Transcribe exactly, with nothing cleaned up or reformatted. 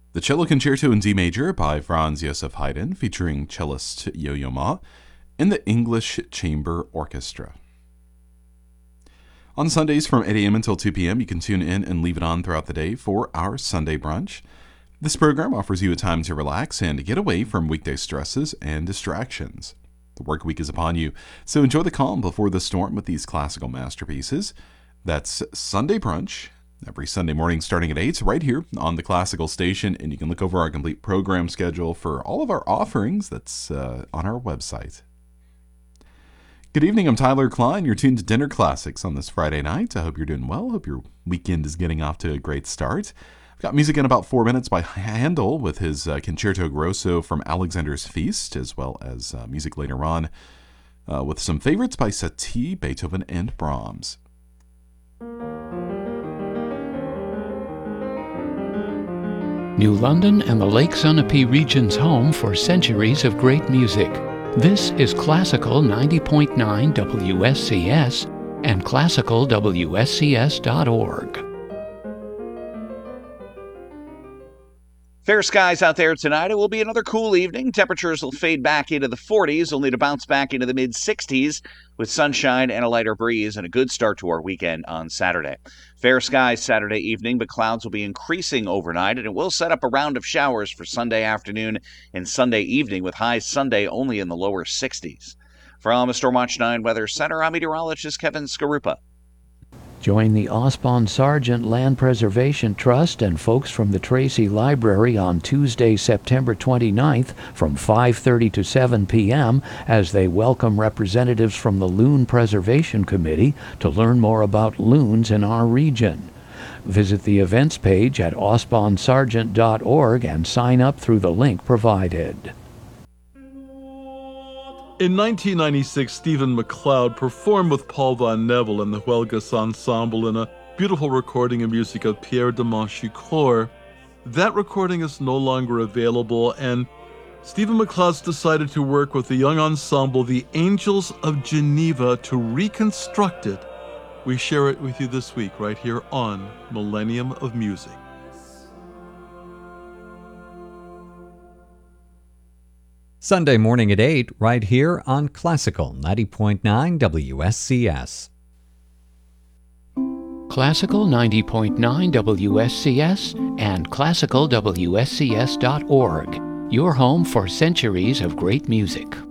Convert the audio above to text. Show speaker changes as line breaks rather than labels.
The Cello Concerto in D Major by Franz Joseph Haydn, featuring cellist Yo-Yo Ma, and the English Chamber Orchestra. On Sundays from eight a.m. until two p.m., you can tune in and leave it on throughout the day for our Sunday brunch. This program offers you a time to relax and to get away from weekday stresses and distractions. The work week is upon you, so enjoy the calm before the storm with these classical masterpieces. That's Sunday brunch, every Sunday morning starting at eight, right here on the Classical Station, and you can look over our complete program schedule for all of our offerings that's uh, on our website. Good evening, I'm Tyler Klein. You're tuned to Dinner Classics on this Friday night. I hope you're doing well. Hope your weekend is getting off to a great start. I've got music in about four minutes by Handel with his uh, Concerto Grosso from Alexander's Feast, as well as uh, music later on uh, with some favorites by Satie, Beethoven, and Brahms.
New London and the Lake Sunapee region's home for centuries of great music. This is Classical ninety point nine W S C S and classical W S C S dot org.
Fair skies out there tonight. It will be another cool evening. Temperatures will fade back into the forties, only to bounce back into the mid-sixties with sunshine and a lighter breeze and a good start to our weekend on Saturday. Fair skies Saturday evening, but clouds will be increasing overnight, and it will set up a round of showers for Sunday afternoon and Sunday evening with highs Sunday only in the lower sixties. From the Stormwatch nine Weather Center, I'm meteorologist Kevin Skarupa.
Join the Osbon Sargent Land Preservation Trust and folks from the Tracy Library on Tuesday, September twenty-ninth from five thirty to seven p.m. as they welcome representatives from the Loon Preservation Committee to learn more about loons in our region. Visit the events page at osbon sargent dot org and sign up through the link provided.
In nineteen ninety-six, Stephen McLeod performed with Paul Von Neville and the Huelgas Ensemble in a beautiful recording of music of Pierre de Manchicourt. That recording is no longer available, and Stephen McLeod decided to work with the young ensemble, the Angels of Geneva, to reconstruct it. We share it with you this week right here on Millennium of Music.
Sunday morning at eight, right here on Classical ninety point nine W S C S.
Classical ninety point nine W S C S and classical W S C S dot org. Your home for centuries of great music.